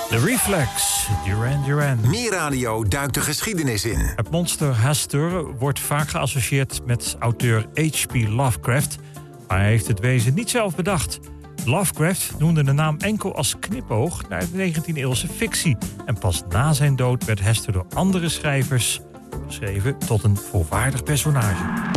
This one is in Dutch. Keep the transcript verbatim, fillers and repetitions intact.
The Reflex, Duran Duran. Meer Radio duikt de geschiedenis in. Het monster Hastur wordt vaak geassocieerd met auteur H P Lovecraft, maar hij heeft het wezen niet zelf bedacht. Lovecraft noemde de naam enkel als knipoog naar de negentiende-eeuwse fictie. En pas na zijn dood werd Hastur door andere schrijvers beschreven tot een volwaardig personage.